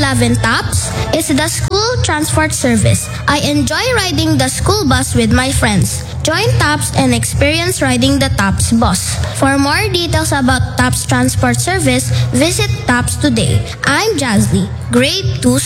love in TAPS is the school transport service. I enjoy riding the school bus with my friends. Join TAPS and experience riding the TAPS bus. For more details about TAPS transport service, visit TAPS today. I'm Jazly, grade 2